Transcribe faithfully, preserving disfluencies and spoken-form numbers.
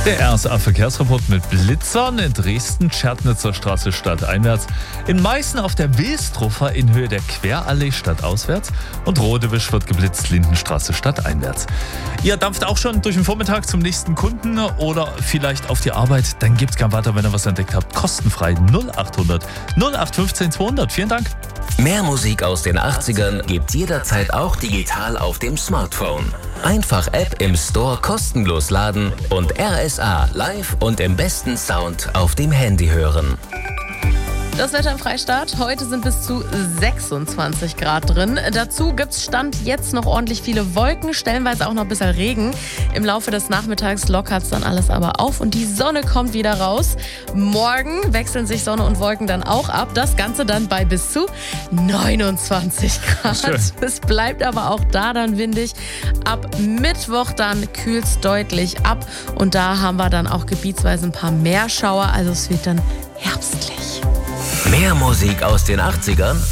Der R S A-Verkehrsreport mit Blitzern in Dresden, Tschernitzer Straße stadteinwärts, in Meißen auf der Wilstrofer in Höhe der Querallee stadtauswärts und Rodewisch wird geblitzt, Lindenstraße stadteinwärts. Ihr dampft auch schon durch den Vormittag zum nächsten Kunden oder vielleicht auf die Arbeit, dann gebt's gern weiter, wenn ihr was entdeckt habt. Kostenfrei null acht hundert null acht fünfzehn zweihundert. Vielen Dank. Mehr Musik aus den achtzigern gibt's jederzeit auch digital auf dem Smartphone. Einfach App im Store kostenlos laden und R S A live und im besten Sound auf dem Handy hören. Das Wetter im Freistaat. Heute sind bis zu sechsundzwanzig Grad drin. Dazu gibt es Stand jetzt noch ordentlich viele Wolken, stellenweise auch noch ein bisschen Regen. Im Laufe des Nachmittags lockert es dann alles aber auf und die Sonne kommt wieder raus. Morgen wechseln sich Sonne und Wolken dann auch ab. Das Ganze dann bei bis zu neunundzwanzig Grad. Schön. Es bleibt aber auch da dann windig. Ab Mittwoch dann kühlt es deutlich ab und da haben wir dann auch gebietsweise ein paar Meerschauer. Also es wird dann herbstlich. Mehr Musik aus den achtzigern